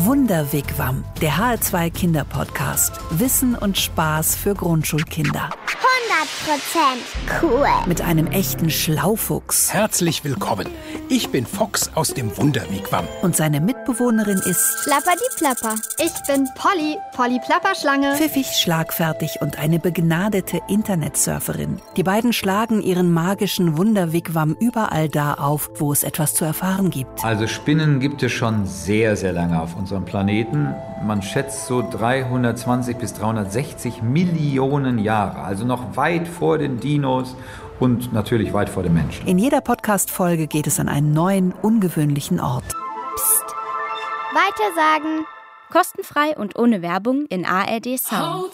Wunderwigwam, der HR2 Kinderpodcast. Wissen und Spaß für Grundschulkinder. 100% cool. Mit einem echten Schlaufuchs. Herzlich willkommen. Ich bin Fox aus dem Wunderwigwam. Und seine Mitbewohnerin ist Plapperdiplapper. Ich bin Polly Plapperschlange. pfiffig, schlagfertig und eine begnadete Internetsurferin. Die beiden schlagen ihren magischen Wunderwigwam überall da auf, wo es etwas zu erfahren gibt. Also Spinnen gibt es schon sehr, sehr lange auf unserem Planeten. Man schätzt so 320 bis 360 Millionen Jahre. Also noch weit vor den Dinos und natürlich weit vor den Menschen. In jeder Podcast-Folge geht es an einen neuen, ungewöhnlichen Ort. Weitersagen. Kostenfrei und ohne Werbung in ARD Sound.